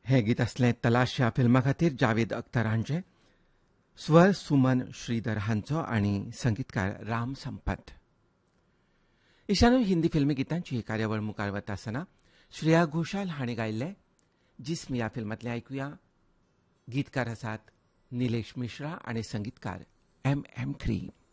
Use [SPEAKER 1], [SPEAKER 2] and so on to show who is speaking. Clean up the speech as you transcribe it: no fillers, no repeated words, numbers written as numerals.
[SPEAKER 1] हे गीत असलें तलाश ह्या फिल्मा खातीर जावेद अख्तर हांचें, स्वर सुमन श्रीधर हांचो आनी संगीतकार राम संपत. ईशान्य हिंदी फिल्मी गितांची ही कार्यावळ मुखार वता आसतना श्रेया घोषाल हांणी गायिल्लें जिस्म ह्या फिल्मांतलें आयकुया. गीतकार आसात निलेश मिश्रा आनी संगीतकार M.M. Cree.